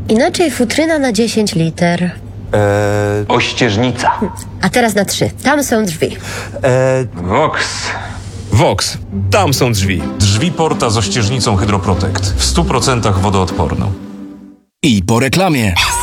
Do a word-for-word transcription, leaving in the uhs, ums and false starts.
Inaczej futryna na dziesięć liter. Eee, Ościeżnica. A teraz na trzy. Tam są drzwi. eee, Vox. Vox. Tam są drzwi. Drzwi Porta z ościeżnicą Hydroprotect. W stu procentach wodoodporną. I po reklamie.